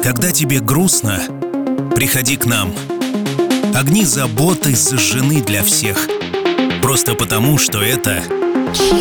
Когда тебе грустно, приходи к нам. Огни заботы зажжены для всех. Просто потому, что это